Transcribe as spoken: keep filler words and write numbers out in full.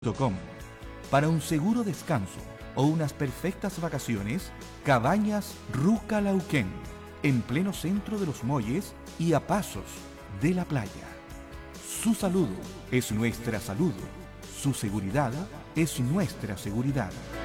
Com. Para un seguro descanso o unas perfectas vacaciones, Cabañas Rucalauquén, en pleno centro de los muelles y a pasos de la playa. Su salud es nuestra salud, su seguridad es nuestra seguridad.